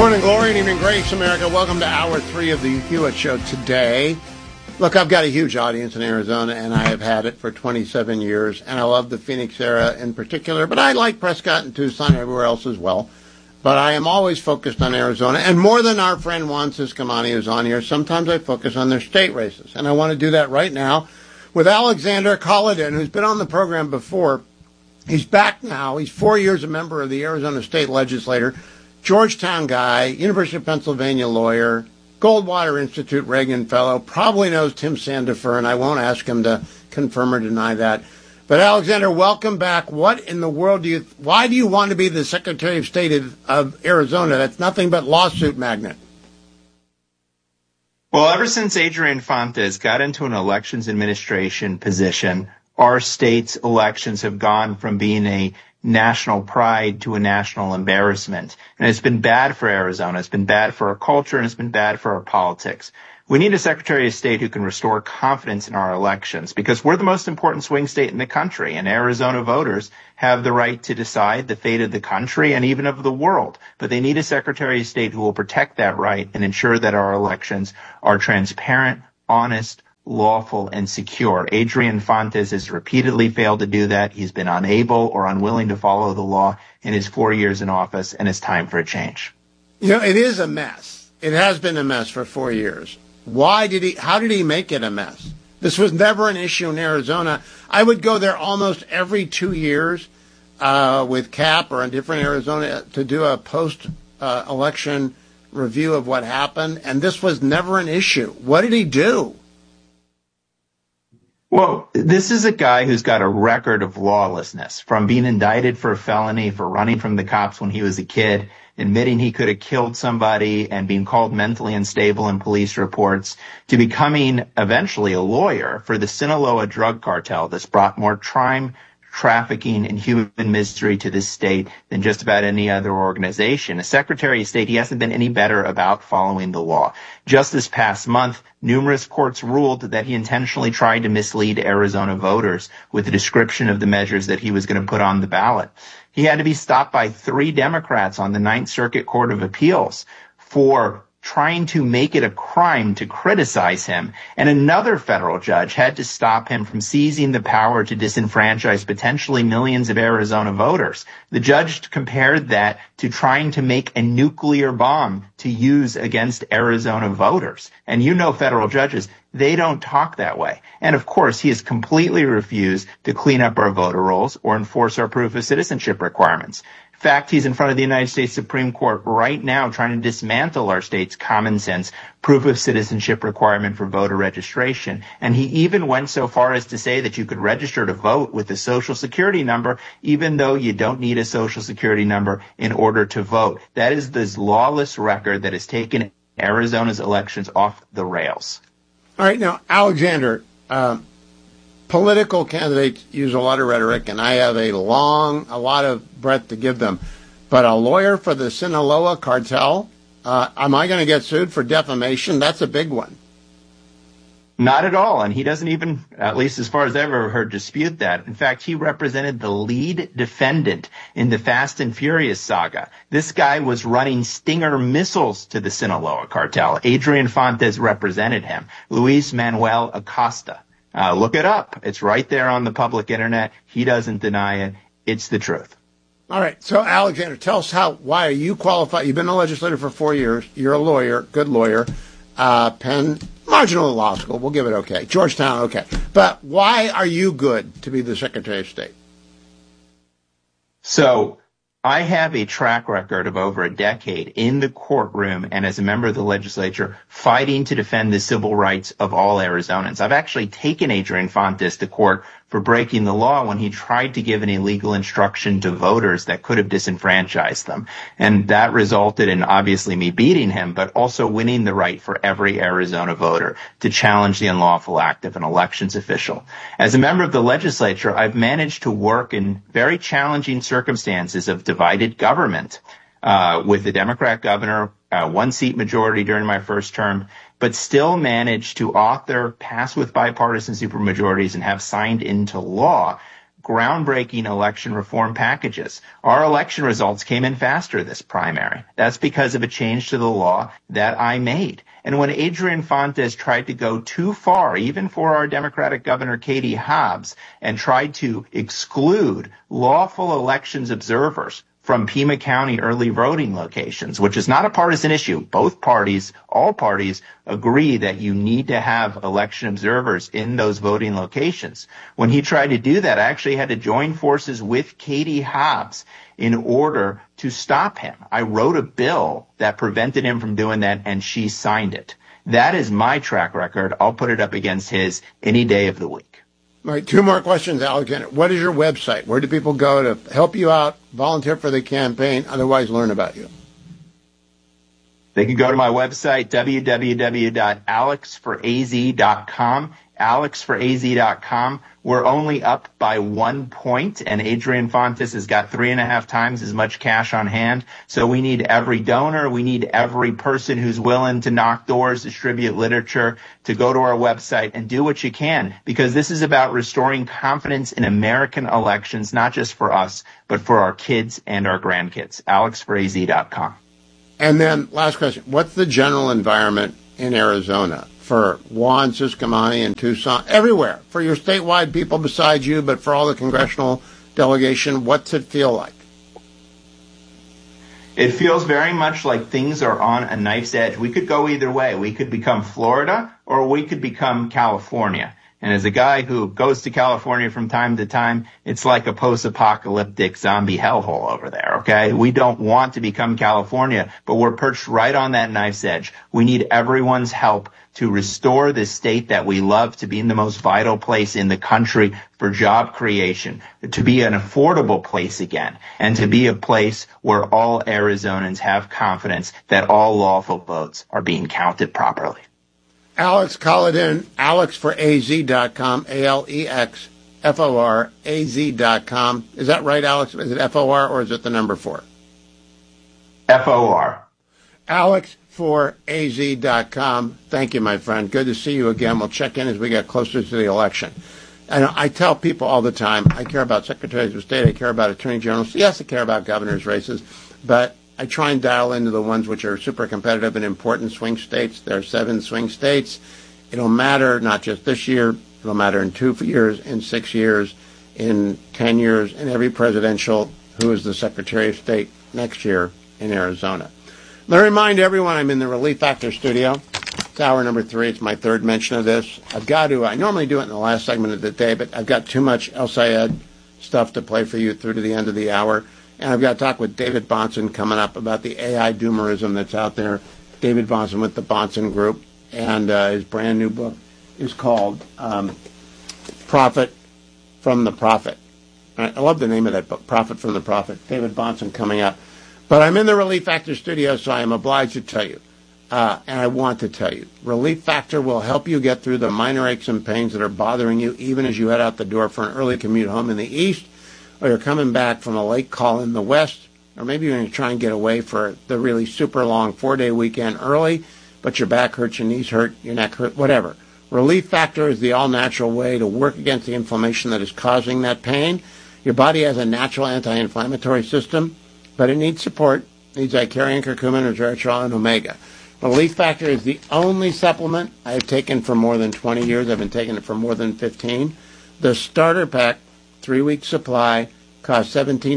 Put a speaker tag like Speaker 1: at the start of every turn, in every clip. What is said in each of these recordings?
Speaker 1: Morning glory and evening grace, America. Welcome to Hour 3 of the Hewitt Show today. Look, I've got a huge audience in Arizona, and I have had it for 27 years, and I love the Phoenix area in particular, but I like Prescott and Tucson and everywhere else as well. But I am always focused on Arizona, and more than our friend Juan Ciscomani, who's on here, sometimes I focus on their state races, and I want to do that right now with Alexander Kolodin, who's been on the program before. He's back now. He's 4 years a member of the Arizona State Legislature, Georgetown guy, University of Pennsylvania lawyer, Goldwater Institute Reagan Fellow, probably knows Tim Sandifer, and I won't ask him to confirm or deny that. But Alexander, welcome back. What in the world why do you want to be the Secretary of State of Arizona? That's nothing but lawsuit magnet.
Speaker 2: Well, ever since Adrian Fontes got into an elections administration position, our state's elections have gone from being a national pride to a national embarrassment. And it's been bad for Arizona. It's been bad for our culture, and it's been bad for our politics. We need a Secretary of State who can restore confidence in our elections, because we're the most important swing state in the country, and Arizona voters have the right to decide the fate of the country and even of the world. But they need a Secretary of State who will protect that right and ensure that our elections are transparent, honest, lawful, and secure. Adrian Fontes has repeatedly failed to do that. He's been unable or unwilling to follow the law in his 4 years in office, and it's time for a change.
Speaker 1: You know, it is a mess. It has been a mess for 4 years. How did he make it a mess? This was never an issue in Arizona. I would go there almost every 2 years with CAP or in different Arizona to do a post-election review of what happened, and this was never an issue. What did he do?
Speaker 2: Well, this is a guy who's got a record of lawlessness, from being indicted for a felony for running from the cops when he was a kid, admitting he could have killed somebody and being called mentally unstable in police reports, to becoming eventually a lawyer for the Sinaloa drug cartel that's brought more crime, trafficking, and human misery to this state than just about any other organization. As Secretary of State, he hasn't been any better about following the law. Just this past month, numerous courts ruled that he intentionally tried to mislead Arizona voters with the description of the measures that he was going to put on the ballot. He had to be stopped by 3 Democrats on the Ninth Circuit Court of Appeals for trying to make it a crime to criticize him. And another federal judge had to stop him from seizing the power to disenfranchise potentially millions of Arizona voters. The judge compared that to trying to make a nuclear bomb to use against Arizona voters. And you know federal judges, they don't talk that way. And of course, he has completely refused to clean up our voter rolls or enforce our proof of citizenship requirements. In fact, he's in front of the United States Supreme Court right now trying to dismantle our state's common sense proof of citizenship requirement for voter registration. And he even went so far as to say that you could register to vote with a social security number, even though you don't need a social security number in order to vote. That is this lawless record that has taken Arizona's elections off the rails.
Speaker 1: All right. Now, Alexander, political candidates use a lot of rhetoric, and I have a lot of breadth to give them. But a lawyer for the Sinaloa cartel, am I going to get sued for defamation? That's a big one.
Speaker 2: Not at all. And he doesn't even, at least as far as I've ever heard, dispute that. In fact, he represented the lead defendant in the Fast and Furious saga. This guy was running Stinger missiles to the Sinaloa cartel. Adrian Fontes represented him. Luis Manuel Acosta. Look it up. It's right there on the public internet. He doesn't deny it. It's the truth.
Speaker 1: All right. So, Alexander, tell us why are you qualified? You've been a legislator for 4 years. You're a lawyer, good lawyer. Penn, marginal law school. We'll give it okay. Georgetown, okay. But why are you good to be the Secretary of State?
Speaker 2: So, I have a track record of over a decade in the courtroom and as a member of the legislature fighting to defend the civil rights of all Arizonans. I've actually taken Adrian Fontes to court for breaking the law when he tried to give an illegal instruction to voters that could have disenfranchised them. And that resulted in obviously me beating him, but also winning the right for every Arizona voter to challenge the unlawful act of an elections official. As a member of the legislature, I've managed to work in very challenging circumstances of divided government, with the Democrat governor, 1-seat majority during my first term, but still managed to pass with bipartisan supermajorities and have signed into law groundbreaking election reform packages. Our election results came in faster this primary. That's because of a change to the law that I made. And when Adrian Fontes tried to go too far, even for our Democratic Governor Katie Hobbs, and tried to exclude lawful elections observers from Pima County early voting locations, which is not a partisan issue. Both parties, all parties, agree that you need to have election observers in those voting locations. When he tried to do that, I actually had to join forces with Katie Hobbs in order to stop him. I wrote a bill that prevented him from doing that, and she signed it. That is my track record. I'll put it up against his any day of the week.
Speaker 1: All right, two more questions, Alexander. What is your website? Where do people go to help you out, volunteer for the campaign, otherwise learn about you?
Speaker 2: They can go to my website, www.alexforaz.com, alexforaz.com. We're only up by 1 point, and Adrian Fontes has got 3.5 times as much cash on hand. So we need every donor. We need every person who's willing to knock doors, distribute literature, to go to our website and do what you can, because this is about restoring confidence in American elections, not just for us, but for our kids and our grandkids. alexforaz.com.
Speaker 1: And then last question. What's the general environment in Arizona for Juan Ciscomani and Tucson, everywhere, for your statewide people besides you, but for all the congressional delegation? What's it feel like?
Speaker 2: It feels very much like things are on a knife's edge. We could go either way. We could become Florida or we could become California. And as a guy who goes to California from time to time, it's like a post-apocalyptic zombie hellhole over there, okay? We don't want to become California, but we're perched right on that knife's edge. We need everyone's help to restore this state that we love to be in the most vital place in the country for job creation, to be an affordable place again, and to be a place where all Arizonans have confidence that all lawful votes are being counted properly.
Speaker 1: Alex Colladin, alexforaz.com, ALEXFORAZ.com. Is that right, Alex? Is it FOR or is it the number 4?
Speaker 2: FOR.
Speaker 1: alexforaz.com. Thank you, my friend. Good to see you again. We'll check in as we get closer to the election. And I tell people all the time, I care about secretaries of state, I care about attorney generals. Yes, I care about governor's races, but I try and dial into the ones which are super competitive and important swing states. There are 7 swing states. It'll matter not just this year. It'll matter in 2 years, in 6 years, in 10 years, in every presidential who is the Secretary of State next year in Arizona. Let me remind everyone I'm in the Relief Factor studio. It's hour number 3. It's my 3rd mention of this. I normally do it in the last segment of the day, but I've got too much El Sayed stuff to play for you through to the end of the hour. And I've got to talk with David Bahnsen coming up about the AI doomerism that's out there. David Bahnsen with the Bahnsen Group. And his brand new book is called Profit from the Prophet. I love the name of that book, Profit from the Prophet. David Bahnsen coming up. But I'm in the Relief Factor studio, so I am obliged to tell you, and I want to tell you, Relief Factor will help you get through the minor aches and pains that are bothering you, even as you head out the door for an early commute home in the east, or you're coming back from a late call in the west, or maybe you're going to try and get away for the really super long 4-day weekend early, but your back hurts, your knees hurt, your neck hurt, whatever. Relief Factor is the all-natural way to work against the inflammation that is causing that pain. Your body has a natural anti-inflammatory system, but it needs support. It needs Icarian, curcumin, resveratrol, and omega. Relief Factor is the only supplement I have taken for more than 20 years. I've been taking it for more than 15. The starter pack, 3-week supply, costs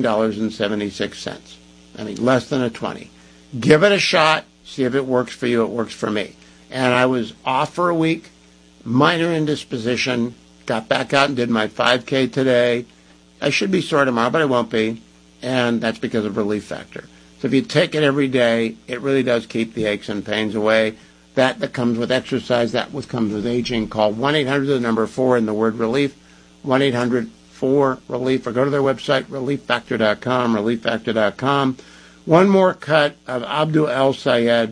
Speaker 1: $17.76. I mean, less than a 20. Give it a shot. See if it works for you. It works for me. And I was off for a week, minor indisposition, got back out and did my 5K today. I should be sore tomorrow, but I won't be. And that's because of Relief Factor. So if you take it every day, it really does keep the aches and pains away. That comes with exercise, that comes with aging. Call 1-800, the number 4 in the word relief, 1-800-4-RELIEF, or go to their website, relieffactor.com, relieffactor.com. One more cut of Abdul El Sayed.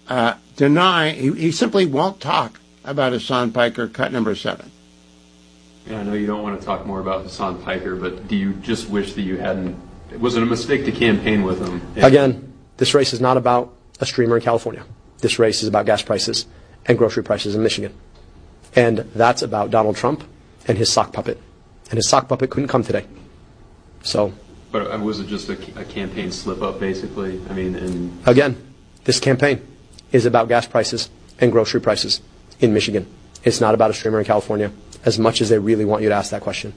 Speaker 1: He simply won't talk about Hasan Piker, cut number 7.
Speaker 3: Yeah, I know you don't want to talk more about Hasan Piker, but do you just wish that you hadn't? Was it a mistake to campaign with him?
Speaker 4: Again, this race is not about a streamer in California. This race is about gas prices and grocery prices in Michigan. And that's about Donald Trump and his sock puppet. and his sock puppet couldn't come today. So.
Speaker 3: But was it just a campaign slip-up, basically? I mean, and
Speaker 4: again, this campaign is about gas prices and grocery prices in Michigan. It's not about a streamer in California, as much as they really want you to ask that question.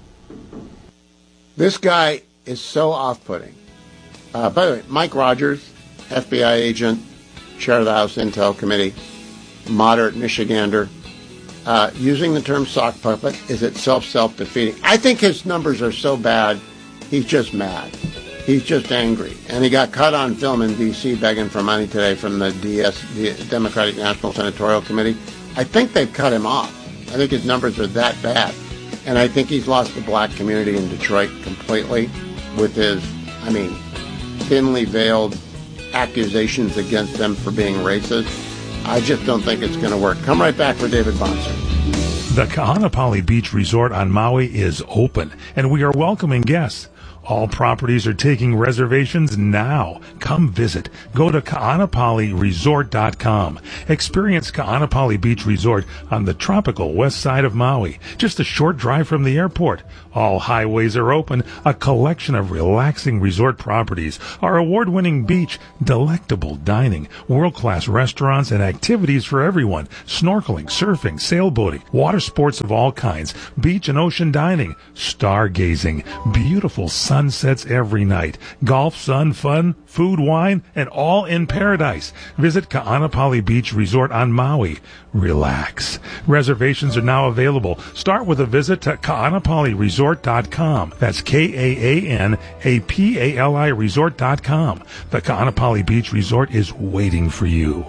Speaker 1: This guy is so off-putting. By the way, Mike Rogers, FBI agent, chair of the House Intel Committee, moderate Michigander, using the term sock puppet is itself self-defeating. I think his numbers are so bad, he's just mad. He's just angry. And he got caught on film in D.C. begging for money today from the Democratic National Senatorial Committee. I think they've cut him off. I think his numbers are that bad. And I think he's lost the black community in Detroit completely with his, thinly veiled accusations against them for being racist. I just don't think it's going to work. Come right back for David Bonser.
Speaker 5: The Kaanapali Beach Resort on Maui is open, and we are welcoming guests. All properties are taking reservations now. Come visit. Go to kaanapaliresort.com. Experience Kaanapali Beach Resort on the tropical west side of Maui, just a short drive from the airport. All highways are open, a collection of relaxing resort properties, our award-winning beach, delectable dining, world-class restaurants, and activities for everyone. Snorkeling, surfing, sailboating, water sports of all kinds, beach and ocean dining, stargazing, beautiful sunsets every night, golf, sun, fun, food, wine, and all in paradise. Visit Kaanapali Beach Resort on Maui. Relax. Reservations are now available. Start with a visit to kaanapaliresort.com. That's Kaanapali resort.com. The Kaanapali Beach Resort is waiting for you.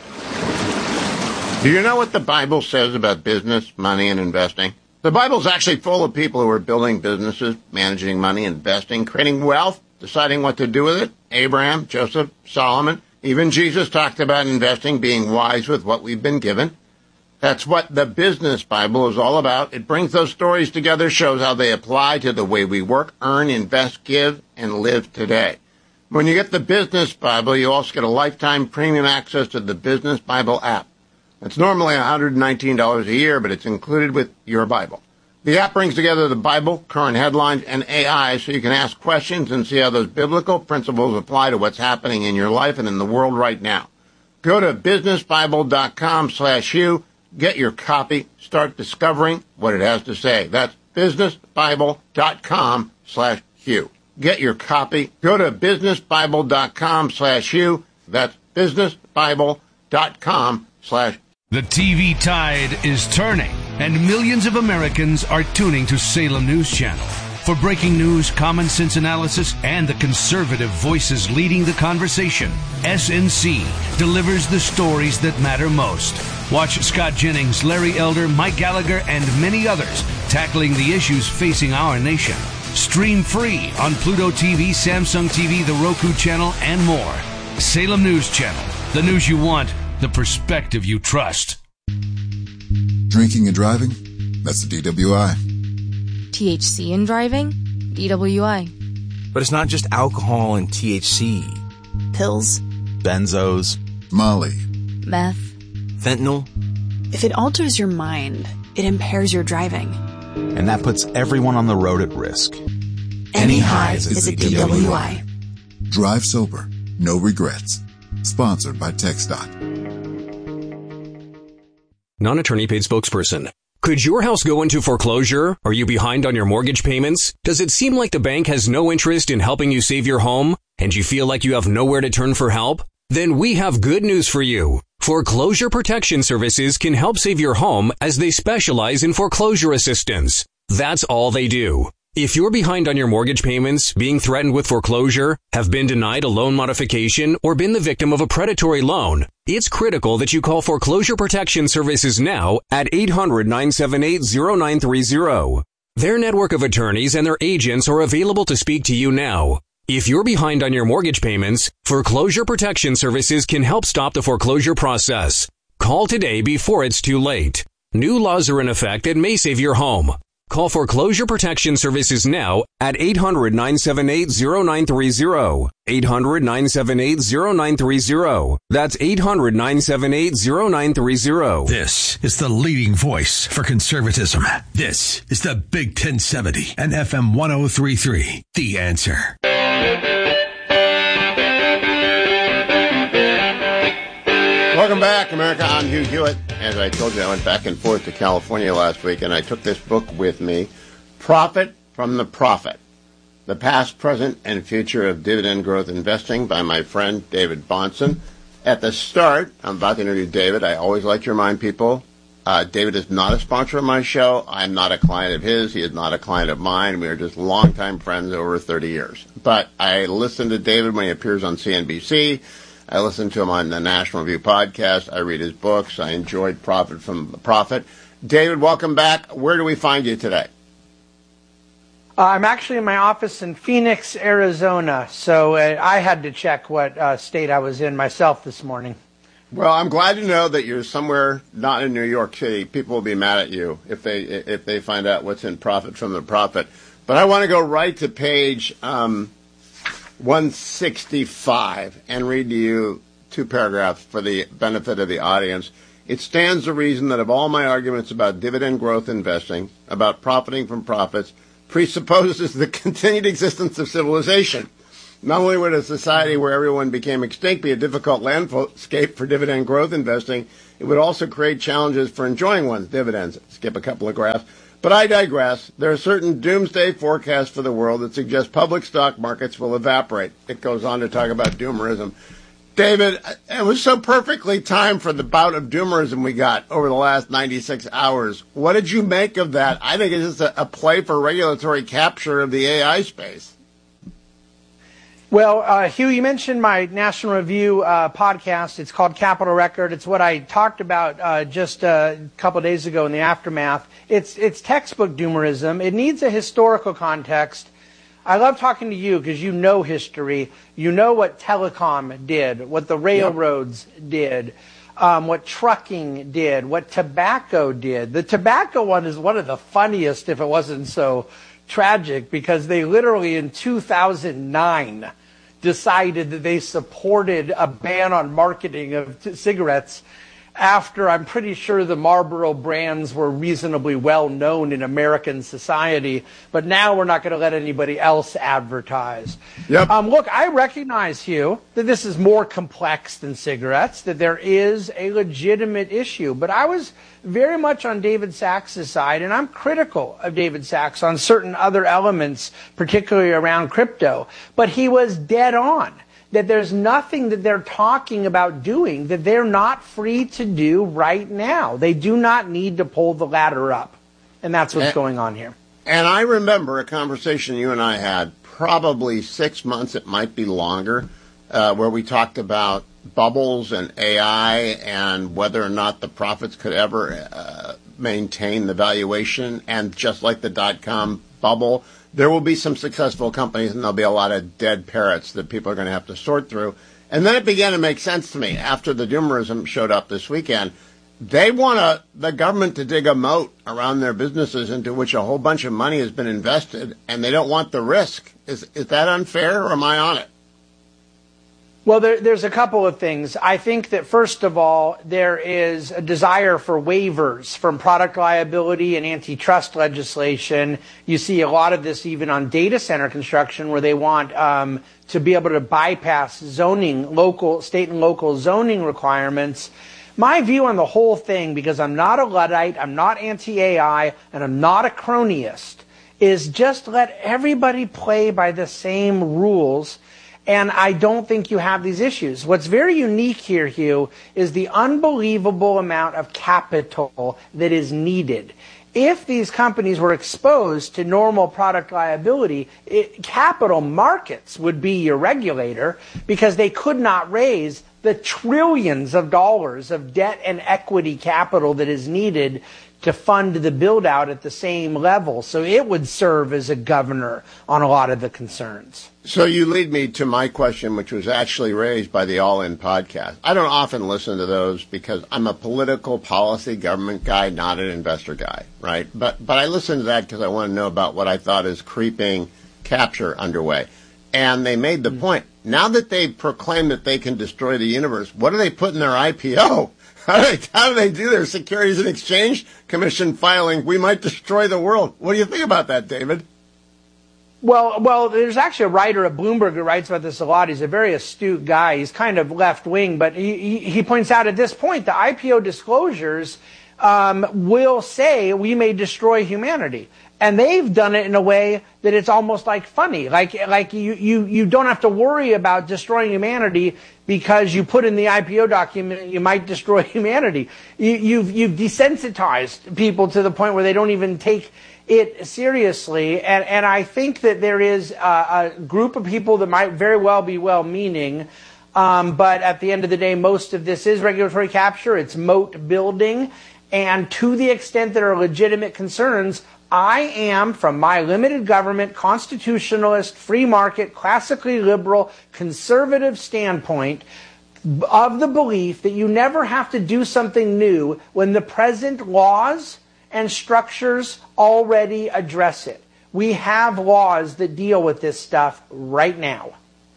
Speaker 1: Do you know what the Bible says about business, money, and investing? The Bible's actually full of people who are building businesses, managing money, investing, creating wealth, deciding what to do with it. Abraham, Joseph, Solomon, even Jesus talked about investing, being wise with what we've been given. That's what the Business Bible is all about. It brings those stories together, shows how they apply to the way we work, earn, invest, give, and live today. When you get the Business Bible, you also get a lifetime premium access to the Business Bible app. It's normally $119 a year, but it's included with your Bible. The app brings together the Bible, current headlines, and AI so you can ask questions and see how those biblical principles apply to what's happening in your life and in the world right now. Go to businessbible.com/Hugh, get your copy, start discovering what it has to say. That's businessbible.com/Hugh. Get your copy. Go to businessbible.com/Hugh. That's businessbible.com/Hugh.
Speaker 6: The TV tide is turning, and millions of Americans are tuning to Salem News Channel. For breaking news, common sense analysis, and the conservative voices leading the conversation, SNC delivers the stories that matter most. Watch Scott Jennings, Larry Elder, Mike Gallagher, and many others tackling the issues facing our nation. Stream free on Pluto TV, Samsung TV, the Roku channel, and more. Salem News Channel. The news you want, the perspective you trust.
Speaker 7: Drinking and driving? That's the DWI.
Speaker 8: THC in driving? DWI.
Speaker 9: But it's not just alcohol and THC.
Speaker 8: Pills.
Speaker 7: Benzos. Molly.
Speaker 8: Meth.
Speaker 9: Fentanyl.
Speaker 10: If it alters your mind, it impairs your driving.
Speaker 9: And that puts everyone on the road at risk.
Speaker 10: Any highs is a DWI.
Speaker 7: Drive sober. No regrets. Sponsored by TxDOT.
Speaker 11: Non-attorney paid spokesperson. Could your house go into foreclosure? Are you behind on your mortgage payments? Does it seem like the bank has no interest in helping you save your home? And you feel like you have nowhere to turn for help? Then we have good news for you. Foreclosure Protection Services can help save your home as they specialize in foreclosure assistance. That's all they do. If you're behind on your mortgage payments, being threatened with foreclosure, have been denied a loan modification, or been the victim of a predatory loan, it's critical that you call Foreclosure Protection Services now at 800-978-0930. Their network of attorneys and their agents are available to speak to you now. If you're behind on your mortgage payments, Foreclosure Protection Services can help stop the foreclosure process. Call today before it's too late. New laws are in effect that may save your home. Call Foreclosure Protection Services now at 800-978-0930. 800-978-0930. That's 800-978-0930.
Speaker 12: This is the leading voice for conservatism. This is the Big 1070 and FM 1033. The Answer.
Speaker 1: Welcome back, America. I'm Hugh Hewitt. As I told you, I went back and forth to California last week, and I took this book with me, Profit from the Profit, The Past, Present, and Future of Dividend Growth Investing by my friend David Bahnsen. At the start, I'm about to interview David. I always like to remind people, David is not a sponsor of my show. I'm not a client of his. He is not a client of mine. We are just longtime friends over 30 years. But I listen to David when he appears on CNBC. I listen to him on the National Review podcast. I read his books. I enjoyed Profit from the Profit. David, welcome back. Where do we find you today?
Speaker 13: I'm actually in my office in Phoenix, Arizona, so I had to check what state I was in myself this morning.
Speaker 1: Well, I'm glad to know that you're somewhere not in New York City. People will be mad at you if they find out what's in Profit from the Profit. But I want to go right to page 165 and read to you two paragraphs for the benefit of the audience. It stands to reason that of all my arguments about dividend growth investing, about profiting from profits, presupposes the continued existence of civilization. Not only would a society where everyone became extinct be a difficult landscape for dividend growth investing, it would also create challenges for enjoying one's dividends. Skip a couple of graphs. But I digress. There are certain doomsday forecasts for the world that suggest public stock markets will evaporate. It goes on to talk about doomerism. David, it was so perfectly timed for the bout of doomerism we got over the last 96 hours. What did you make of that? I think it's just a play for regulatory capture of the AI space.
Speaker 13: Well, Hugh, you mentioned my National Review podcast. It's called Capital Record. It's what I talked about just a couple of days ago in the aftermath. It's textbook doomerism. It needs a historical context. I love talking to you because you know history. You know what telecom did, what the railroads did, what trucking did, what tobacco did. The tobacco one is one of the funniest if it wasn't so tragic because they literally in 2009 decided that they supported a ban on marketing of cigarettes after I'm pretty sure the Marlboro brands were reasonably well known in American society, but now we're not going to let anybody else advertise.
Speaker 1: Yep.
Speaker 13: Look, I recognize, Hugh, that this is more complex than cigarettes, that there is a legitimate issue, but I was very much on David Sachs' side, and I'm critical of David Sachs on certain other elements, particularly around crypto, but he was dead on. That there's nothing that they're talking about doing that they're not free to do right now. They do not need to pull the ladder up. And that's what's going on here.
Speaker 1: And I remember a conversation you and I had probably 6 months, it might be longer, where we talked about bubbles and AI and whether or not the profits could ever maintain the valuation. And just like the dot-com bubble, there will be some successful companies and there'll be a lot of dead parrots that people are going to have to sort through. And then it began to make sense to me after the doomerism showed up this weekend. They want the government to dig a moat around their businesses into which a whole bunch of money has been invested, and they don't want the risk. Is that unfair, or am I on it?
Speaker 13: Well, there's a couple of things. I think that, first of all, there is a desire for waivers from product liability and antitrust legislation. You see a lot of this even on data center construction where they want to be able to bypass zoning, state and local zoning requirements. My view on the whole thing, because I'm not a Luddite, I'm not anti-AI, and I'm not a cronyist, is just let everybody play by the same rules. And I don't think you have these issues. What's very unique here, Hugh, is the unbelievable amount of capital that is needed. If these companies were exposed to normal product liability, capital markets would be your regulator because they could not raise the trillions of dollars of debt and equity capital that is needed to fund the build out at the same level. So it would serve as a governor on a lot of the concerns.
Speaker 1: So you lead me to my question, which was actually raised by the All In podcast. I don't often listen to those because I'm a political policy government guy, not an investor guy, right? But I listen to that because I want to know about what I thought is creeping capture underway. And they made the point. Now that they've proclaimed that they can destroy the universe, what do they put in their IPO? How do they do their Securities and Exchange Commission filing? We might destroy the world. What do you think about that, David?
Speaker 13: Well, there's actually a writer at Bloomberg who writes about this a lot. He's a very astute guy. He's kind of left-wing, but he points out at this point the IPO disclosures will say we may destroy humanity. And they've done it in a way that it's almost like funny. Like you don't have to worry about destroying humanity because you put in the IPO document you might destroy humanity. You've desensitized people to the point where they don't even take it seriously. And I think that there is a group of people that might very well be well-meaning, but at the end of the day, most of this is regulatory capture. It's moat building. And to the extent there are legitimate concerns, I am, from my limited government, constitutionalist, free market, classically liberal, conservative standpoint, of the belief that you never have to do something new when the present laws and structures already address it. We have laws that deal with this stuff right now.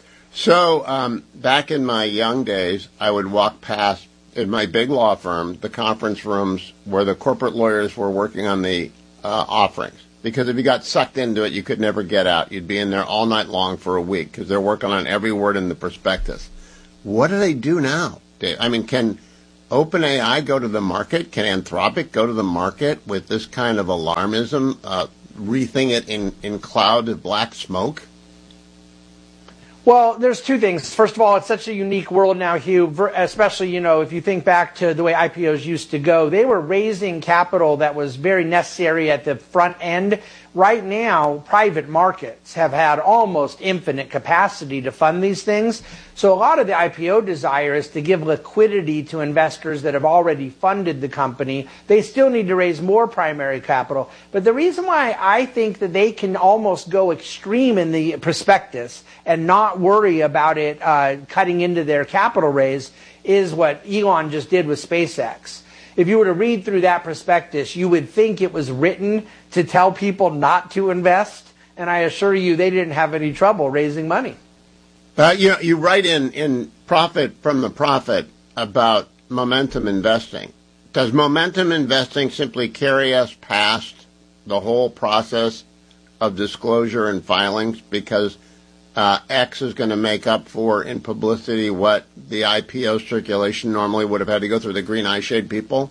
Speaker 1: So back in my young days, I would walk past, in my big law firm, the conference rooms where the corporate lawyers were working on the offerings. Because if you got sucked into it, you could never get out. You'd be in there all night long for a week because they're working on every word in the prospectus. What do they do now, Dave? I mean, can OpenAI go to the market? Can Anthropic go to the market with this kind of alarmism, rethink it in cloud of black smoke?
Speaker 13: Well, there's two things. First of all, it's such a unique world now, Hugh, especially, if you think back to the way IPOs used to go. They were raising capital that was very necessary at the front end. Right now, private markets have had almost infinite capacity to fund these things. So a lot of the IPO desire is to give liquidity to investors that have already funded the company. They still need to raise more primary capital. But the reason why I think that they can almost go extreme in the prospectus and not worry about it cutting into their capital raise is what Elon just did with SpaceX. If you were to read through that prospectus, you would think it was written to tell people not to invest. And I assure you, they didn't have any trouble raising money.
Speaker 1: You write in Profit from the Profit about momentum investing. Does momentum investing simply carry us past the whole process of disclosure and filings because X is going to make up for in publicity what the IPO circulation normally would have had to go through, the green eye shade people?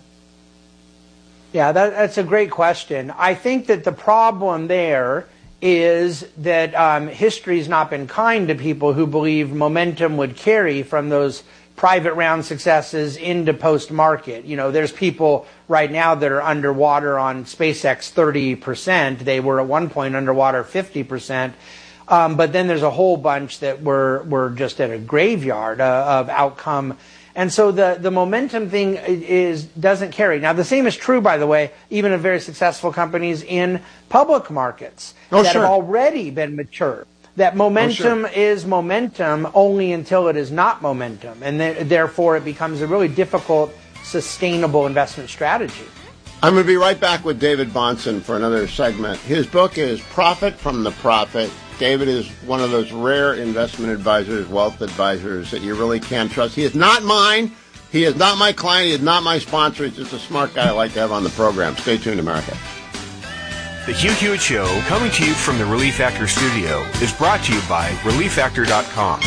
Speaker 13: Yeah, that's a great question. I think that the problem there is that history's not been kind to people who believe momentum would carry from those private round successes into post-market. There's people right now that are underwater on SpaceX 30%. They were at one point underwater 50%. But then there's a whole bunch that were just at a graveyard of outcome. And so the momentum thing doesn't carry. Now, the same is true, by the way, even of very successful companies in public markets that have already been mature. That momentum is momentum only until it is not momentum. And therefore, it becomes a really difficult, sustainable investment strategy.
Speaker 1: I'm going to be right back with David Bahnsen for another segment. His book is Profit from the Profit. David is one of those rare investment advisors, wealth advisors that you really can trust. He is not mine. He is not my client. He is not my sponsor. He's just a smart guy I like to have on the program. Stay tuned, America.
Speaker 11: The Hugh Hewitt Show, coming to you from the Relief Factor studio, is brought to you by ReliefFactor.com.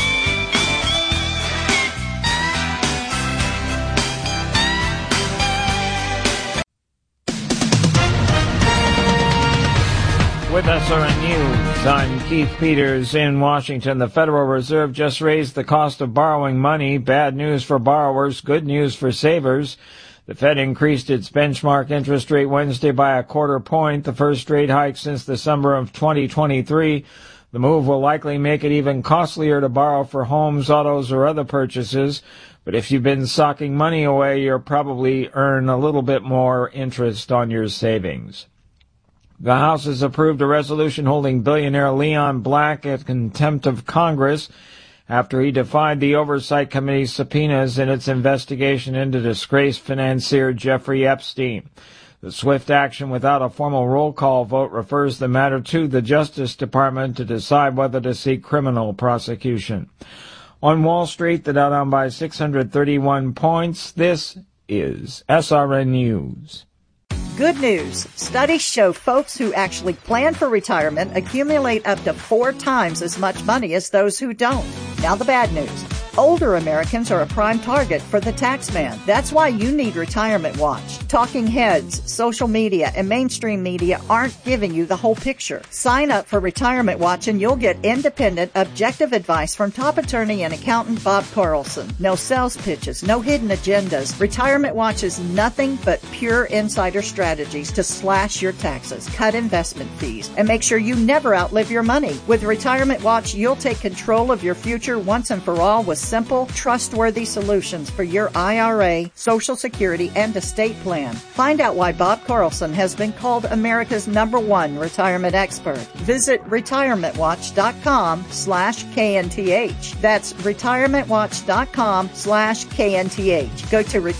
Speaker 14: With SRN News, I'm Keith Peters in Washington. The Federal Reserve just raised the cost of borrowing money. Bad news for borrowers, good news for savers. The Fed increased its benchmark interest rate Wednesday by 0.25 point, the first rate hike since December of 2023. The move will likely make it even costlier to borrow for homes, autos, or other purchases. But if you've been socking money away, you'll probably earn a little bit more interest on your savings. The House has approved a resolution holding billionaire Leon Black in contempt of Congress after he defied the Oversight Committee's subpoenas in its investigation into disgraced financier Jeffrey Epstein. The swift action without a formal roll call vote refers the matter to the Justice Department to decide whether to seek criminal prosecution. On Wall Street, the Dow down by 631 points. This is SRN News.
Speaker 15: Good news. Studies show folks who actually plan for retirement accumulate up to 4 times as much money as those who don't. Now the bad news. Older Americans are a prime target for the tax man. That's why you need Retirement Watch. Talking heads, social media, and mainstream media aren't giving you the whole picture. Sign up for Retirement Watch and you'll get independent, objective advice from top attorney and accountant Bob Carlson. No sales pitches, no hidden agendas. Retirement Watch is nothing but pure insider strategies to slash your taxes, cut investment fees, and make sure you never outlive your money. With Retirement Watch, you'll take control of your future once and for all with simple, trustworthy solutions for your IRA, Social Security, and estate plan. Find out why Bob Carlson has been called America's #1 retirement expert. Visit retirementwatch.com/KNTH. That's retirementwatch.com/KNTH. Go to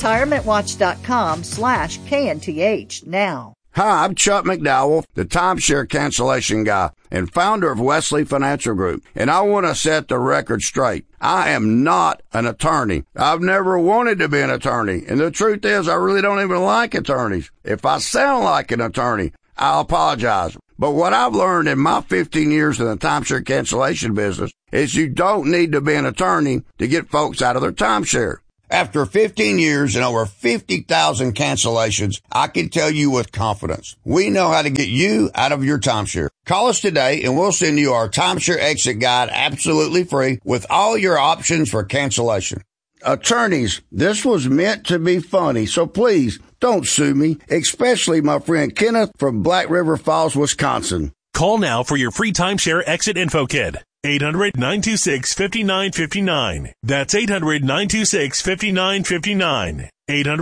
Speaker 15: retirementwatch.com/KNTH now.
Speaker 16: Hi, I'm Chuck McDowell, the timeshare cancellation guy and founder of Wesley Financial Group, and I want to set the record straight. I am not an attorney. I've never wanted to be an attorney, and the truth is I really don't even like attorneys. If I sound like an attorney, I'll apologize. But what I've learned in my 15 years in the timeshare cancellation business is you don't need to be an attorney to get folks out of their timeshare. After 15 years and over 50,000 cancellations, I can tell you with confidence, we know how to get you out of your timeshare. Call us today and we'll send you our timeshare exit guide absolutely free with all your options for cancellation. Attorneys, this was meant to be funny, so please don't sue me, especially my friend Kenneth from Black River Falls, Wisconsin.
Speaker 17: Call now for your free timeshare exit info kit. 800-926-5959. That's 800-926-5959.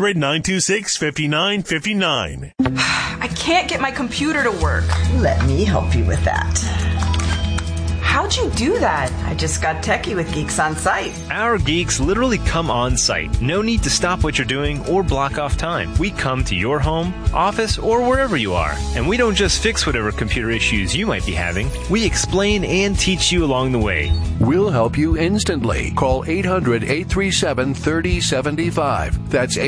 Speaker 17: 800-926-5959.
Speaker 18: I can't get my computer to work.
Speaker 19: Let me help you with that.
Speaker 18: How'd you do that?
Speaker 19: I just got techie with Geeks on Site.
Speaker 20: Our geeks literally come on site. No need to stop what you're doing or block off time. We come to your home, office, or wherever you are. And we don't just fix whatever computer issues you might be having. We explain and teach you along the way.
Speaker 21: We'll help you instantly. Call 800-837-3075. That's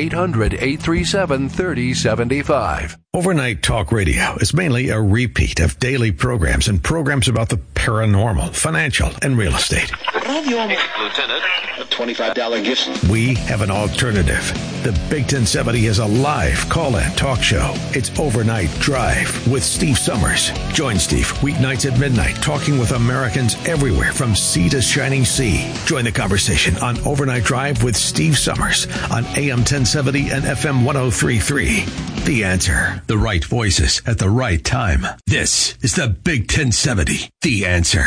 Speaker 21: 800-837-3075.
Speaker 12: Overnight Talk Radio is mainly a repeat of daily programs and programs about the paranormal, financial, and real estate.
Speaker 22: Lieutenant, a $25 gift.
Speaker 12: We have an alternative. The Big 1070 is a live call-in talk show. It's Overnight Drive with Steve Summers. Join Steve weeknights at midnight, talking with Americans everywhere from sea to shining sea. Join the conversation on Overnight Drive with Steve Summers on AM 1070 and FM 103.3. The Answer. The right voices at the right time. This is the Big 1070. The Answer.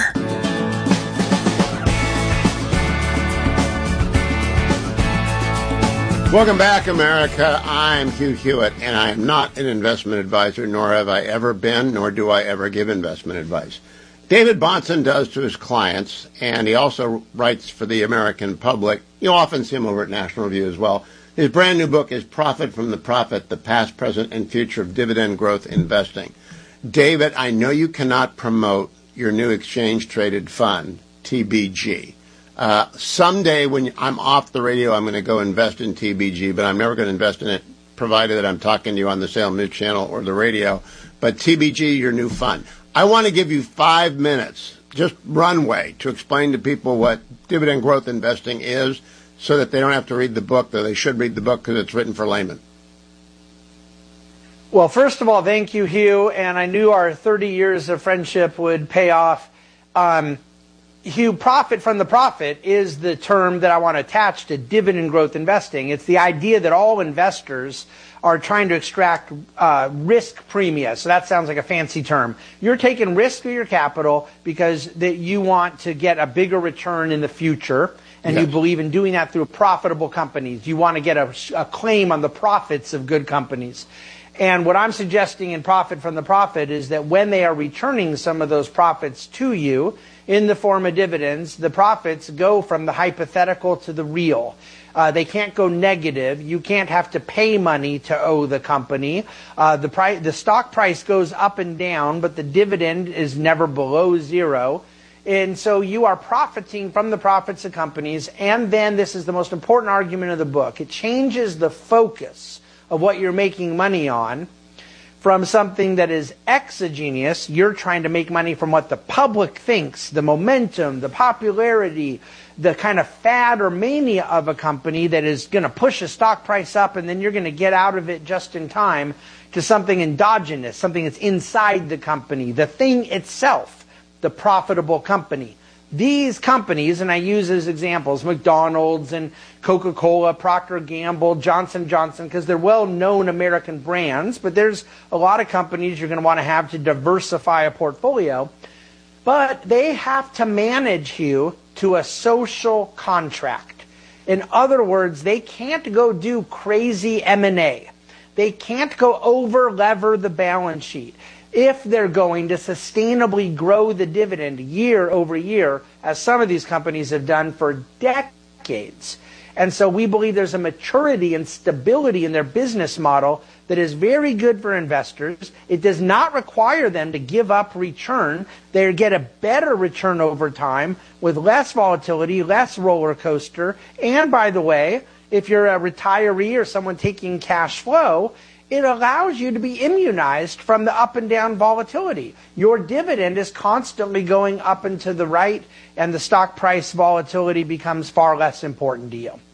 Speaker 1: Welcome back, America. I'm Hugh Hewitt, and I am not an investment advisor, nor have I ever been, nor do I ever give investment advice. David Bahnsen does to his clients, and he also writes for the American public. You'll often see him over at National Review as well. His brand new book is Profit from the Profit, The Past, Present, and Future of Dividend Growth Investing. David, I know you cannot promote your new exchange-traded fund, TBG. Someday when I'm off the radio, I'm going to go invest in TBG, but I'm never going to invest in it, provided that I'm talking to you on the Salem News Channel or the radio. But TBG, your new fund. I want to give you 5 minutes, just runway, to explain to people what dividend growth investing is, so that they don't have to read the book, though they should read the book because it's written for laymen.
Speaker 13: Well, first of all, thank you, Hugh, and I knew our 30 years of friendship would pay off. Hugh, profit from the profit is the term that I want to attach to dividend growth investing. It's the idea that all investors are trying to extract risk premia. So that sounds like a fancy term. You're taking risk of your capital because that you want to get a bigger return in the future, and you believe in doing that through profitable companies. You want to get a claim on the profits of good companies. And what I'm suggesting in profit from the profit is that when they are returning some of those profits to you in the form of dividends, the profits go from the hypothetical to the real. They can't go negative. You can't have to pay money to owe the company. The stock price goes up and down, but the dividend is never below zero. And so you are profiting from the profits of companies. And then this is the most important argument of the book. It changes the focus of what you're making money on from something that is exogenous. You're trying to make money from what the public thinks, the momentum, the popularity, the kind of fad or mania of a company that is going to push a stock price up, and then you're going to get out of it just in time, to something endogenous, something that's inside the company, the thing itself, the profitable company. These companies, and I use as examples McDonald's and Coca-Cola, Procter & Gamble, Johnson & Johnson, because they're well-known American brands, but there's a lot of companies you're going to want to have to diversify a portfolio. But they have to manage you to a social contract. In other words, they can't go do crazy M&A. They can't go over-lever the balance sheet if they're going to sustainably grow the dividend year over year, as some of these companies have done for decades. And so we believe there's a maturity and stability in their business model that is very good for investors. It does not require them to give up return. They get a better return over time with less volatility, less roller coaster. And by the way, if you're a retiree or someone taking cash flow, it allows you to be immunized from the up and down volatility. Your dividend is constantly going up and to the right, and the stock price volatility becomes far less important to you.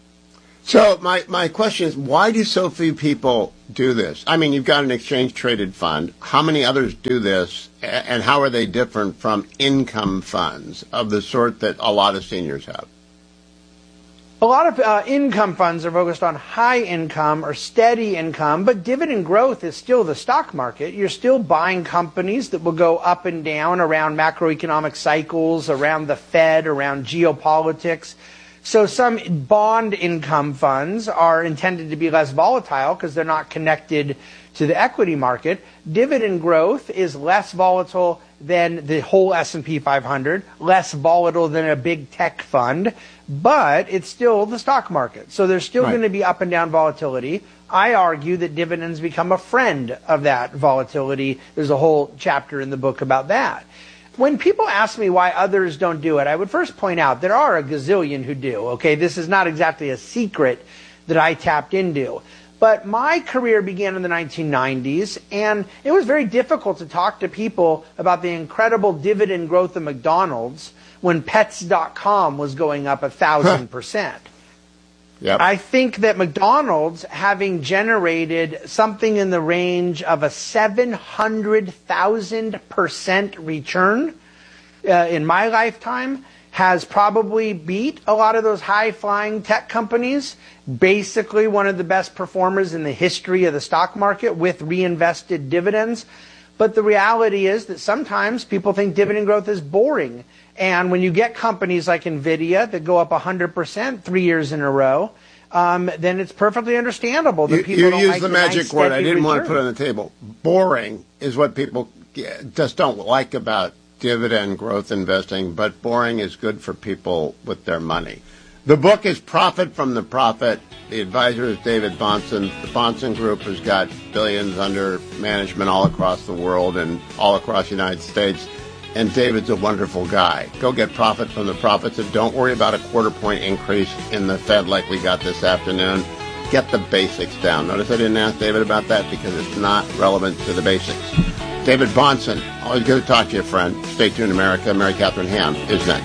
Speaker 1: So my question is, why do so few people do this? I mean, you've got an exchange-traded fund. How many others do this, and how are they different from income funds of the sort that a lot of seniors have?
Speaker 13: A lot of income funds are focused on high income or steady income, but dividend growth is still the stock market. You're still buying companies that will go up and down around macroeconomic cycles, around the Fed, around geopolitics. So some bond income funds are intended to be less volatile because they're not connected to the equity market. Dividend growth is less volatile than the whole S&P 500, less volatile than a big tech fund, but it's still the stock market. So there's still going to be up and down volatility. I argue that dividends become a friend of that volatility. There's a whole chapter in the book about that. When people ask me why others don't do it, I would first point out there are a gazillion who do. Okay, this is not exactly a secret that I tapped into. But my career began in the 1990s, and it was very difficult to talk to people about the incredible dividend growth of McDonald's when Pets.com was going up 1,000%.
Speaker 1: Yep.
Speaker 13: I think that McDonald's, having generated something in the range of a 700,000% return in my lifetime, has probably beat a lot of those high-flying tech companies. Basically one of the best performers in the history of the stock market with reinvested dividends. But the reality is that sometimes people think dividend growth is boring. And when you get companies like NVIDIA that go up 100% 3 years in a row, then it's perfectly understandable that people don't like
Speaker 1: use the magic word I didn't want to put on the table. Boring is what people just don't like about dividend growth investing, but boring is good for people with their money. The book is Profit from the Profit. The advisor is David Bahnsen. The Bahnsen Group has got billions under management all across the world and all across the United States. And David's a wonderful guy. Go get Profit from the Profits, and don't worry about a quarter-point increase in the Fed like we got this afternoon. Get the basics down. Notice I didn't ask David about that because it's not relevant to the basics. David Bahnsen, always good to talk to you, friend. Stay tuned, America. Mary Catherine Ham is next.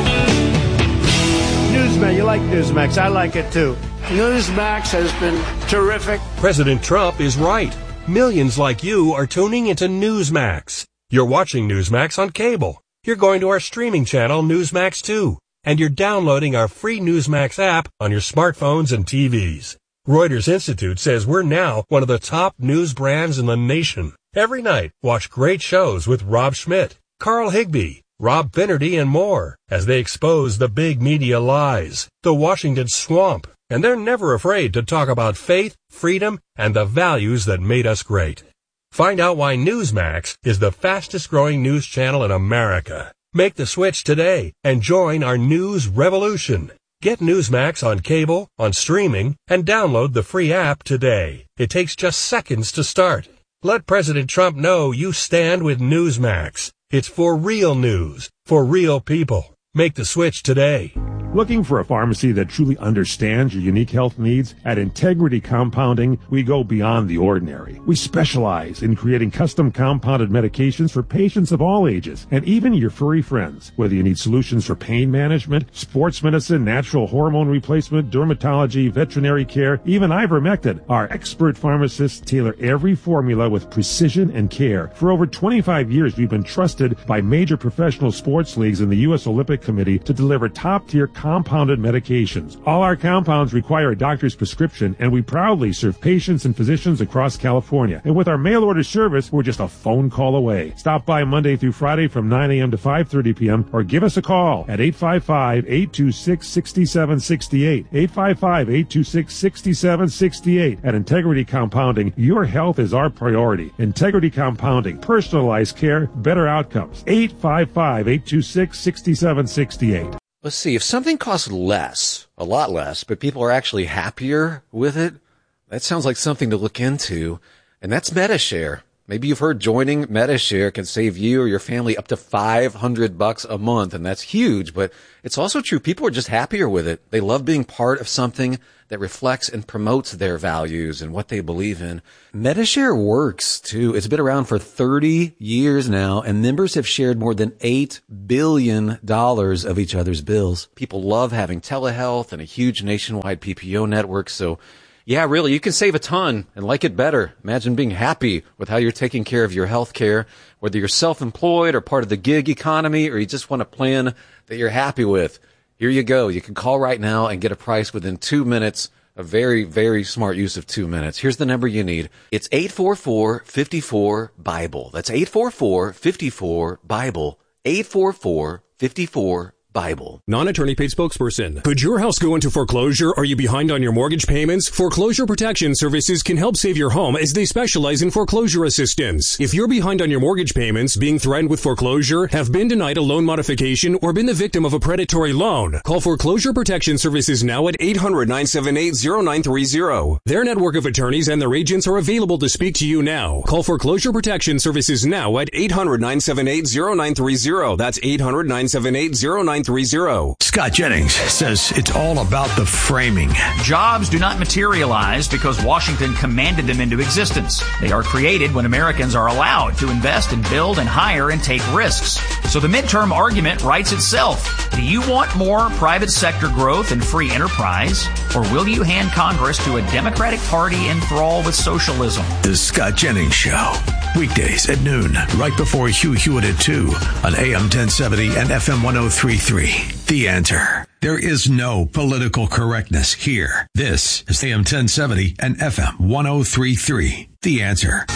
Speaker 2: Newsmax, you like Newsmax. I like it too. Newsmax has been
Speaker 14: terrific?
Speaker 2: President Trump is right. Millions like you are tuning into Newsmax. You're watching Newsmax on cable. You're going to our streaming channel, Newsmax 2. And you're downloading our free Newsmax app on your smartphones and TVs. Reuters Institute says we're now one of the top news brands in the nation. Every night, watch great shows with Rob Schmidt, Carl Higbie, Rob Finnerty, and more as they expose the big media lies, the Washington swamp. And they're never afraid to talk about faith, freedom, and the values that made us great. Find out why Newsmax is the fastest growing news channel in America. Make the switch today and join our news revolution. Get Newsmax on cable, on streaming, and download the free app today. It takes just seconds to start. Let President Trump know you stand with Newsmax. It's for real news, for real people. Make the switch today.
Speaker 5: Looking for a pharmacy that truly understands your unique health needs? At Integrity Compounding, we go beyond the ordinary. We specialize in creating custom compounded medications for patients of all ages, and even your furry friends. Whether you need solutions for pain management, sports medicine, natural hormone replacement, dermatology, veterinary care, even ivermectin, our expert pharmacists tailor every formula with precision and care. For over 25 years, we've been trusted by major professional sports leagues and the U.S. Olympic Committee to deliver top-tier compounded medications. All our compounds require a doctor's prescription, and we proudly serve patients and physicians across California. And with our mail order service, we're just a phone call away. Stop by Monday through Friday from 9 a.m. to 5:30 p.m. or give us a call at 855-826-6768. 855-826-6768. At Integrity Compounding, your health is our priority. Integrity Compounding, personalized care, better outcomes. 855-826-6768.
Speaker 3: Let's see, if something costs less, a lot less, but people are actually happier with it, that sounds like something to look into, and that's MediShare. Maybe you've heard joining MediShare can save you or your family up to $500 a month, and that's huge, but it's also true. People are just happier with it. They love being part of something that reflects and promotes their values and what they believe in. MediShare works, too. It's been around for 30 years now, and members have shared more than $8 billion of each other's bills. People love having telehealth and a huge nationwide PPO network, so yeah, really, you can save a ton and like it better. Imagine being happy with how you're taking care of your health care, whether you're self-employed or part of the gig economy, or you just want a plan that you're happy with. Here you go. You can call right now and get a price within 2 minutes. A very, very smart use of 2 minutes. Here's the number you need. It's 844-54-BIBLE. That's 844-54-BIBLE. 844-54-BIBLE.
Speaker 11: Non-attorney paid spokesperson. Could your house go into foreclosure? Are you behind on your mortgage payments? Foreclosure Protection Services can help save your home as they specialize in foreclosure assistance. If you're behind on your mortgage payments, being threatened with foreclosure, have been denied a loan modification, or been the victim of a predatory loan, call Foreclosure Protection Services now at 800-978-0930. Their network of attorneys and their agents are available to speak to you now. Call Foreclosure Protection Services now at 800-978-0930. That's 800-978-0930.
Speaker 12: Scott Jennings says it's all about the framing.
Speaker 23: Jobs do not materialize because Washington commanded them into existence. They are created when Americans are allowed to invest and build and hire and take risks. So the midterm argument writes itself. Do you want more private sector growth and free enterprise? Or will you hand Congress to a Democratic Party enthralled with socialism?
Speaker 12: The Scott Jennings Show. Weekdays at noon, right before Hugh Hewitt at 2 on AM 1070 and FM 103.3. The Answer. There is no political correctness here. This is AM 1070 and FM 103.3. The Answer.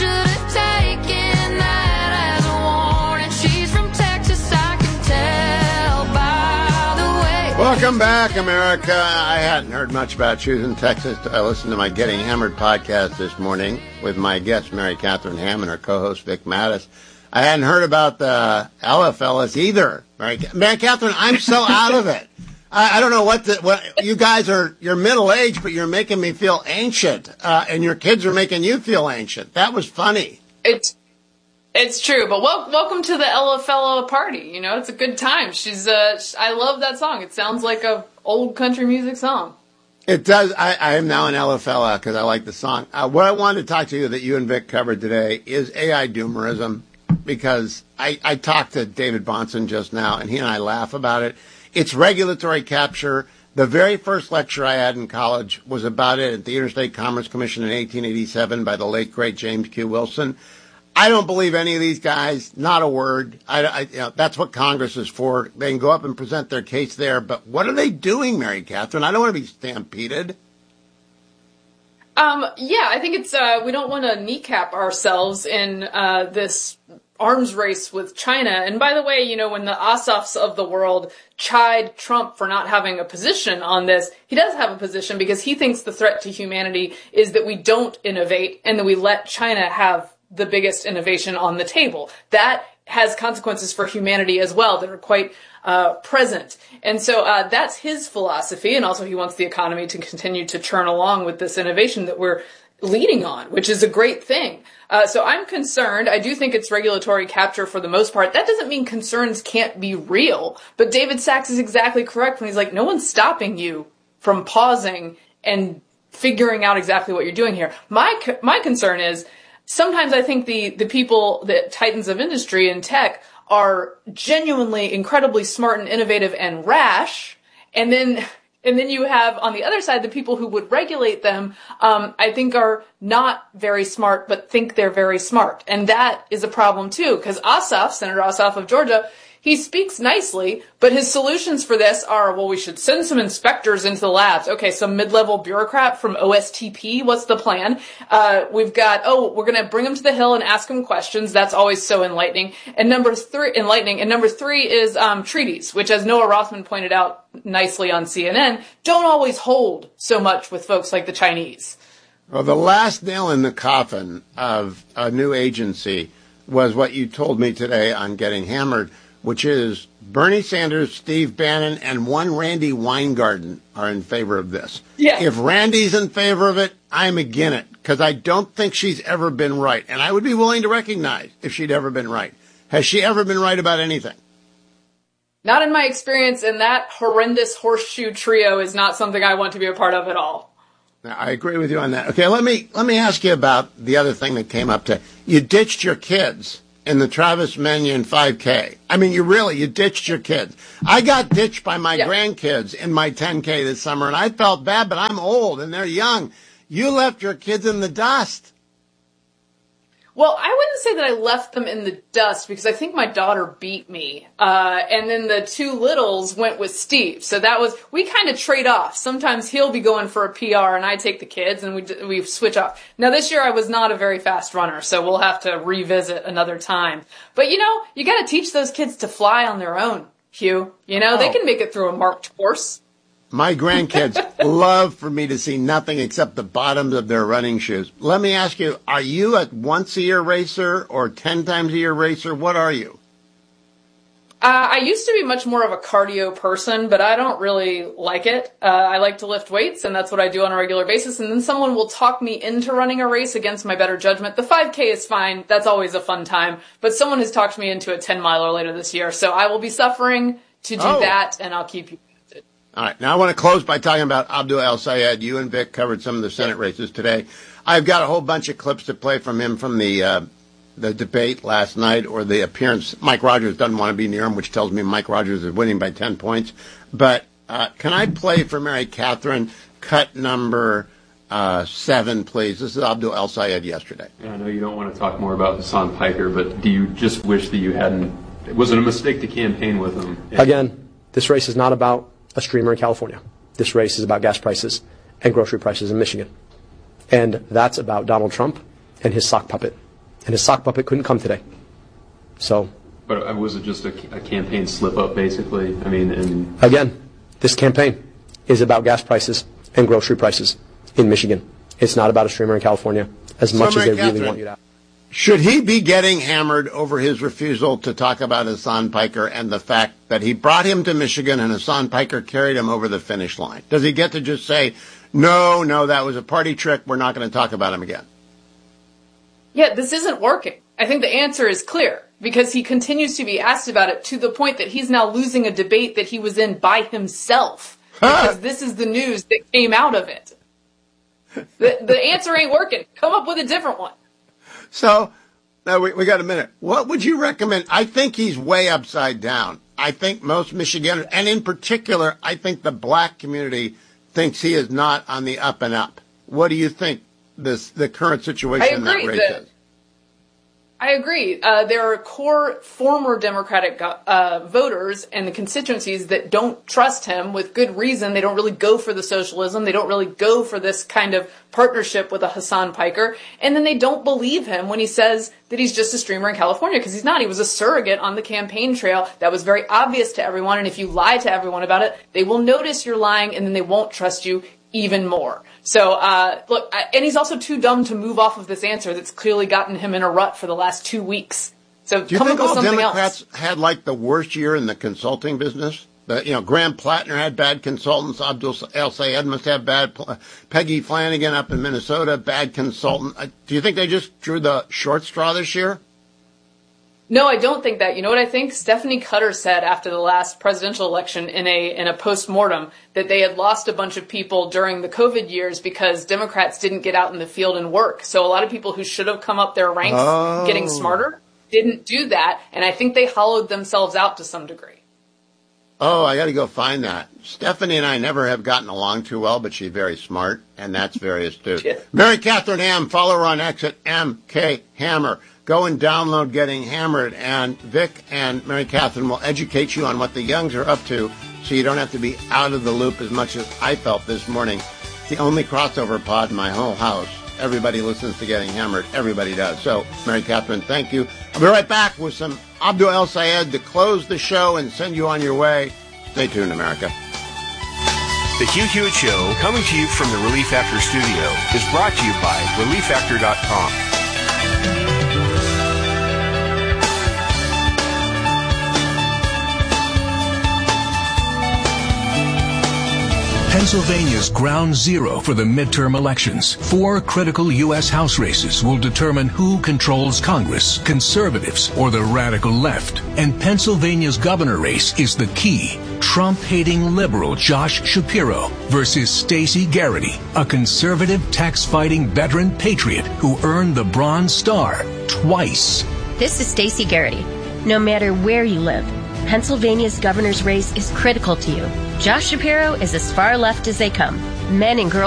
Speaker 1: Welcome back, America. I hadn't heard much about choosing Texas. I listened to my Getting Hammered podcast this morning with my guest, Mary Catherine Ham, and her co-host, Vic Mattis. I hadn't heard about the LFLS either. Mary Catherine, I'm so out of it. I don't know what you guys are. You're middle-aged, but you're making me feel ancient, and your kids are making you feel ancient. That was funny.
Speaker 24: It's true, but welcome to the LFL party. You know, it's a good time. I love that song. It sounds like a old country music song.
Speaker 1: It does. I am now an LFL because I like the song. What I wanted to talk to you that you and Vic covered today is AI doomerism, because I talked to David Bahnsen just now, and he and I laugh about it. It's regulatory capture. The very first lecture I had in college was about it at the Interstate Commerce Commission in 1887 by the late, great James Q. Wilson. I don't believe any of these guys, not a word. That's what Congress is for. They can go up and present their case there. But what are they doing, Mary Catherine? I don't want to be stampeded.
Speaker 24: I think it's, we don't want to kneecap ourselves in this arms race with China. And by the way, when the Ossoffs of the world chide Trump for not having a position on this, he does have a position because he thinks the threat to humanity is that we don't innovate and that we let China have the biggest innovation on the table. That has consequences for humanity as well that are quite present. And so that's his philosophy. And also he wants the economy to continue to churn along with this innovation that we're leading on, which is a great thing. So I'm concerned. I do think it's regulatory capture for the most part. That doesn't mean concerns can't be real. But David Sachs is exactly correct when he's like, no one's stopping you from pausing and figuring out exactly what you're doing here. My concern is sometimes I think the people, the titans of industry and tech are genuinely incredibly smart and innovative and rash. And then you have on the other side, the people who would regulate them, I think are not very smart, but think they're very smart. And that is a problem too, because Ossoff, Senator Ossoff of Georgia, he speaks nicely, but his solutions for this are, well, we should send some inspectors into the labs. Okay, some mid-level bureaucrat from OSTP. What's the plan? We've got, we're going to bring him to the Hill and ask him questions. That's always so enlightening. And number three is treaties, which, as Noah Rothman pointed out nicely on CNN, don't always hold so much with folks like the Chinese.
Speaker 1: Well, the last nail in the coffin of a new agency was what you told me today on Getting Hammered, which is Bernie Sanders, Steve Bannon, and one Randy Weingarten are in favor of this.
Speaker 24: Yeah.
Speaker 1: If Randy's in favor of it, I'm against it, because I don't think she's ever been right. And I would be willing to recognize if she'd ever been right. Has she ever been right about anything?
Speaker 24: Not in my experience, and that horrendous horseshoe trio is not something I want to be a part of at all.
Speaker 1: Now, I agree with you on that. Okay, let me ask you about the other thing that came up today. You ditched your kids in the Travis Menyon 5K. I mean, you ditched your kids. I got ditched by my grandkids in my 10K this summer, and I felt bad, but I'm old and they're young. You left your kids in the dust.
Speaker 24: Well, I wouldn't say that I left them in the dust because I think my daughter beat me. And then the two littles went with Steve. So we kind of trade off. Sometimes he'll be going for a PR and I take the kids and we switch off. Now this year I was not a very fast runner, so we'll have to revisit another time. But you got to teach those kids to fly on their own, Hugh. They can make it through a marked course.
Speaker 1: My grandkids love for me to see nothing except the bottoms of their running shoes. Let me ask you, are you a once-a-year racer or 10 times a year racer? What are you?
Speaker 24: I used to be much more of a cardio person, but I don't really like it. I like to lift weights, and that's what I do on a regular basis. And then someone will talk me into running a race against my better judgment. The 5K is fine. That's always a fun time. But someone has talked me into a 10-miler later this year. So I will be suffering to do that, and I'll keep you.
Speaker 1: All right. Now I want to close by talking about Abdul El-Sayed. You and Vic covered some of the Senate races today. I've got a whole bunch of clips to play from him from the debate last night or the appearance. Mike Rogers doesn't want to be near him, which tells me Mike Rogers is winning by 10 points. But can I play for Mary Catherine cut number 7, please? This is Abdul El-Sayed yesterday.
Speaker 4: I know you don't want to talk more about Hassan Piker, but do you just wish that you hadn't? Was it a mistake to campaign with him?
Speaker 6: Again, this race is not about a streamer in California. This race is about gas prices and grocery prices in Michigan. And that's about Donald Trump and his sock puppet. And his sock puppet couldn't come today. So.
Speaker 4: But was it just a campaign slip-up, basically? I mean, and
Speaker 6: again, this campaign is about gas prices and grocery prices in Michigan. It's not about a streamer in California, as much as they really want you to.
Speaker 1: Should he be getting hammered over his refusal to talk about Hassan Piker and the fact that he brought him to Michigan and Hassan Piker carried him over the finish line? Does he get to just say, no, that was a party trick, we're not going to talk about him again?
Speaker 24: Yeah, this isn't working. I think the answer is clear because he continues to be asked about it to the point that he's now losing a debate that he was in by himself because this is the news that came out of it. The answer ain't working. Come up with a different one.
Speaker 1: So No, we got a minute. What would you recommend? I think he's way upside down. I think most Michiganders, and in particular, I think the black community thinks he is not on the up and up. What do you think the current situation in that race is?
Speaker 24: I agree. There are core former Democratic voters and the constituencies that don't trust him with good reason. They don't really go for the socialism. They don't really go for this kind of partnership with a Hassan Piker. And then they don't believe him when he says that he's just a streamer in California, because he's not. He was a surrogate on the campaign trail. That was very obvious to everyone. And if you lie to everyone about it, they will notice you're lying, and then they won't trust you even more. So, look, and he's also too dumb to move off of this answer that's clearly gotten him in a rut for the last 2 weeks. So
Speaker 1: do you think all Democrats had like the worst year in the consulting business? Graham Plattner had bad consultants. Abdul El-Sayed must have bad. Peggy Flanagan up in Minnesota, bad consultant. Do you think they just drew the short straw this year?
Speaker 24: No, I don't think that. You know what I think? Stephanie Cutter said after the last presidential election in a post-mortem that they had lost a bunch of people during the COVID years because Democrats didn't get out in the field and work. So a lot of people who should have come up their ranks getting smarter didn't do that. And I think they hollowed themselves out to some degree.
Speaker 1: Oh, I got to go find that. Stephanie and I never have gotten along too well, but she's very smart, and that's very astute. Yeah. Mary Catherine Ham, follow her on X at MK Hammer. Go and download Getting Hammered, and Vic and Mary Catherine will educate you on what the Youngs are up to, so you don't have to be out of the loop as much as I felt this morning. It's the only crossover pod in my whole house. Everybody listens to Getting Hammered. Everybody does. So, Mary Catherine, thank you. I'll be right back with some Abdul El-Sayed to close the show and send you on your way. Stay tuned, America.
Speaker 7: The Hugh Hewitt Show, coming to you from the Relief Factor studio, is brought to you by ReliefFactor.com.
Speaker 12: Pennsylvania's ground zero for the midterm elections. 4 critical U.S. House races will determine who controls Congress, conservatives or the radical left. And Pennsylvania's governor race is the key. Trump-hating liberal Josh Shapiro versus Stacey Garrity, a conservative tax-fighting veteran patriot who earned the Bronze Star twice.
Speaker 8: This is Stacey Garrity. No matter where you live, Pennsylvania's governor's race is critical to you. Josh Shapiro is as far left as they come. Men and girls